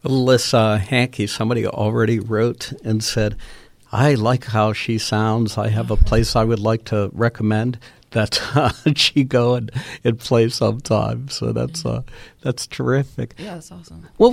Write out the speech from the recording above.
Alyssa Hankey, somebody already wrote and said, I like how she sounds. I have a place I would like to recommend that she go and play sometime. So that's terrific. Yeah, that's awesome. What